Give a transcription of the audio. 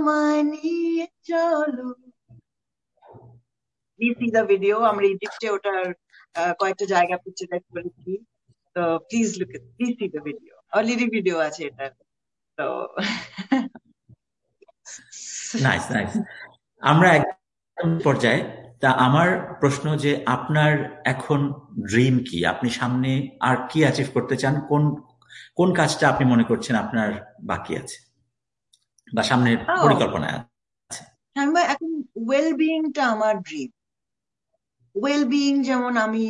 আমায় নিয়ে চলো। Please see the video. আমরা ইজিপ্টে ওটার কয়েকটা জায়গা পিকচারাইজ করেছি। তো please see the video. Lyric video আছে এটা। তো নাইস নাইস। আমরা একদম পর্যায়ে। তা আমার প্রশ্ন যে আপনার এখন ড্রিম কি, আপনি সামনে আর কি অ্যাচিভ করতে চান, কোন কোন কাজটা আপনি মনে করছেন আপনার বাকি আছে বা সামনের পরিকল্পনায় আছে? এখন ওয়েল বিইংটা আমার ড্রিম। ওয়েল বিইং যেমন আমি